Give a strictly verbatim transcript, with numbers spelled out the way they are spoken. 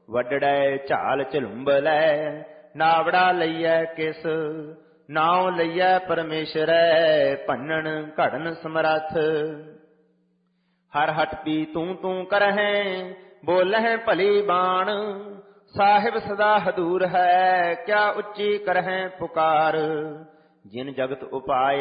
ਵੱਡੜੈ ਝਾਲ ਝਲੁੰਬਲੈ, ਨਾਵੜਾ ਲਈਐ ਕਿਸ। ਨਾਉ ਲਈਐ ਪਰਮੇਸ਼ਰੈ, ਭੰਨਣ ਘੜਨ ਸਮਰੱਥ। ਹਰ ਹਟ ਪੀ ਤੂੰ ਤੂੰ ਕਰਹਿ, ਬੋਲਹਿ ਭਲੀ ਬਾਣ। ਸਾਹਿਬ ਸਦਾ ਹਦੂਰ ਹੈ, ਕਿਆ ਉੱਚੀ ਕਰਹਿ ਪੁਕਾਰ। ਜਿਨ ਜਗਤ ਉਪਾਏ